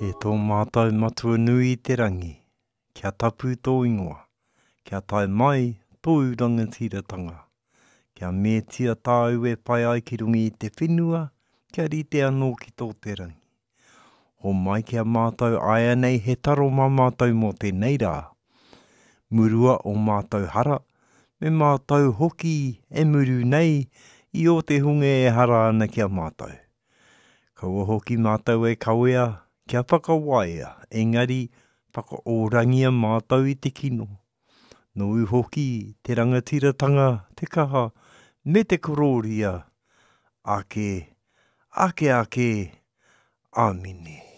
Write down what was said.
E tō mātou matua nui I te rangi, kia tapu tō ingoa, kia tae mai tō rangatiratanga, kia mētia tāu e pai ai ki rungi I te whenua, kia rite anō ki tō te rangi. Ho mai kia mātou aia nei he taro mā mātou mō tēnei rā. Murua o mātou hara, me mātou hoki e muru nei I o te hunga e hara ana kia mātou. Kaua hoki mātou e kawea, kia whakawaia, engari whakaorangia mātou I te kino. Nōu hoki te rangatiratanga, te kaha, me te kororia, ake, ake, amine.